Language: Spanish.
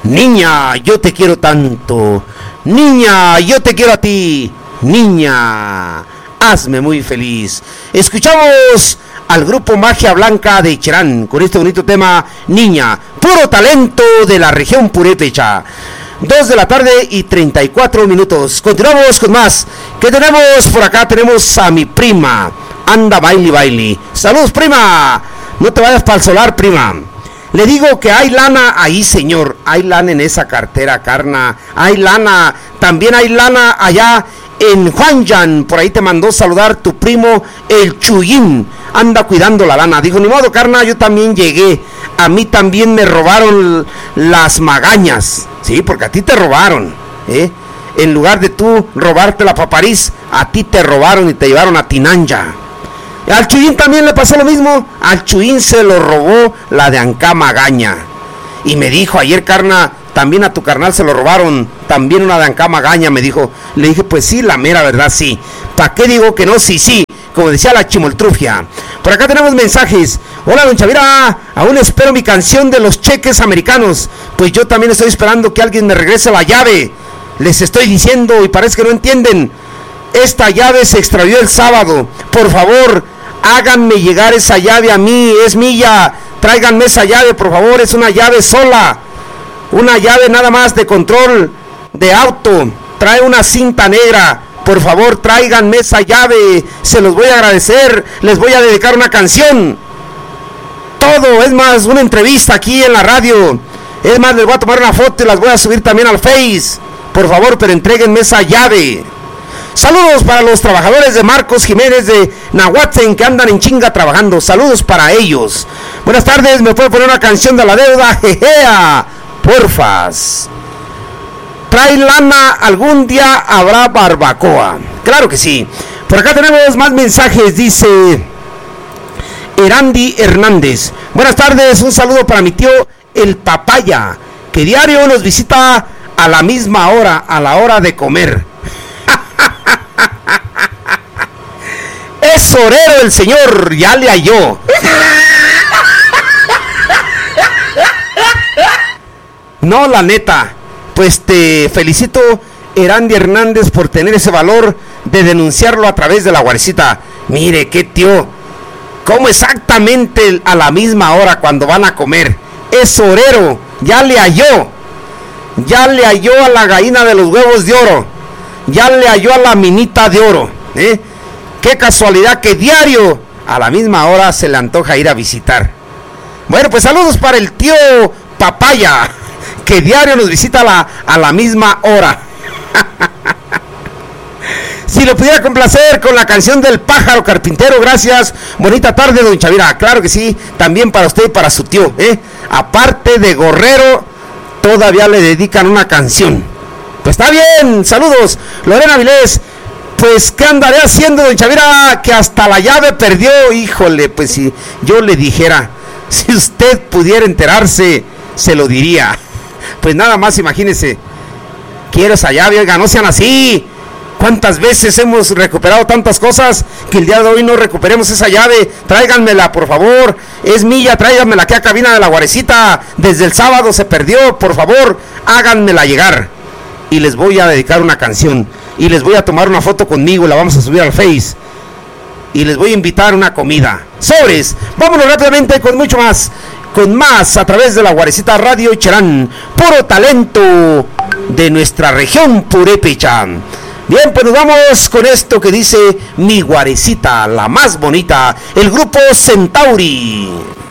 Niña, yo te quiero tanto. Niña, yo te quiero a ti. Niña, hazme muy feliz. Escuchamos al grupo Magia Blanca de Cherán con este bonito tema, Niña, puro talento de la región purépecha. 2 de la tarde y 34 minutos. Continuamos con más. ¿Qué tenemos por acá? Tenemos a mi prima. Anda, baile. Saludos, prima. No te vayas para el solar, prima. Le digo que hay lana ahí, señor. Hay lana en esa cartera, carna. Hay lana. También hay lana allá en Huanyan. Por ahí te mandó saludar tu primo, el Chuyín. Anda cuidando la lana. Dijo, ni modo, carna, yo también llegué. A mí también me robaron las magañas. Sí, porque a ti te robaron, ¿eh? En lugar de tú robarte la Paparís, a ti te robaron y te llevaron a Tinanya. Al Chuyín también le pasó lo mismo. Al Chuyín se lo robó la de Ancá Magaña. Y me dijo ayer, carna, también a tu carnal se lo robaron, también una de Ancá Magaña, me dijo. Le dije, pues sí, la mera verdad, sí. ¿Para qué digo que no? Sí, sí. Como decía la Chimoltrufia. Por acá tenemos mensajes. Hola, don Chavira, aún espero mi canción de los cheques americanos. Pues yo también estoy esperando que alguien me regrese la llave. Les estoy diciendo y parece que no entienden. Esta llave se extravió el sábado. Por favor, háganme llegar esa llave a mí, es mía. Tráiganme esa llave, por favor, es una llave sola. Una llave nada más de control de auto. Trae una cinta negra. Por favor, tráiganme esa llave. Se los voy a agradecer. Les voy a dedicar una canción. Todo, es más, una entrevista aquí en la radio. Es más, les voy a tomar una foto y las voy a subir también al Face. Por favor, pero entréguenme esa llave. Saludos para los trabajadores de Marcos Jiménez de Nahuatzen que andan en chinga trabajando. Saludos para ellos. Buenas tardes, ¿me puede poner una canción de la deuda? Jejea, porfas. Trae lana, algún día habrá barbacoa. Claro que sí. Por acá tenemos más mensajes, dice Erandi Hernández. Buenas tardes, un saludo para mi tío el Papaya, que diario nos visita a la misma hora, a la hora de comer. Es orero el señor, ya le halló. No, la neta. Pues te felicito, Erandi Hernández, por tener ese valor de denunciarlo a través de la guarecita. Mire, qué tío, ¿cómo exactamente a la misma hora cuando van a comer? Es orero, ya le halló. Ya le halló a la gallina de los huevos de oro. Ya le halló a la minita de oro, ¿eh? Qué casualidad que diario a la misma hora se le antoja ir a visitar. Bueno, pues saludos para el tío Papaya, que diario nos visita a la misma hora. Si lo pudiera complacer con la canción del pájaro carpintero, gracias. Bonita tarde, don Chavira. Claro que sí, también para usted y para su tío, ¿eh? Aparte de gorrero, todavía le dedican una canción. Pues está bien, saludos. Lorena Vilés, pues ¿qué andaré haciendo, don Chavira? Que hasta la llave perdió. Híjole, pues si yo le dijera, si usted pudiera enterarse, se lo diría. Pues nada más imagínese, quiero esa llave, oiga, no sean así. ¿Cuántas veces hemos recuperado tantas cosas que el día de hoy no recuperemos esa llave? Tráiganmela, por favor. Es mía, tráiganmela aquí a cabina de la guarecita. Desde el sábado se perdió, por favor, háganmela llegar. Y les voy a dedicar una canción. Y les voy a tomar una foto conmigo, la vamos a subir al Face. Y les voy a invitar a una comida. ¡Sobres! Vámonos rápidamente con mucho más. Con más a través de la guarecita Radio Cherán. Puro talento de nuestra región purépecha. Bien, pues nos vamos con esto que dice mi guarecita, la más bonita, el grupo Centauri.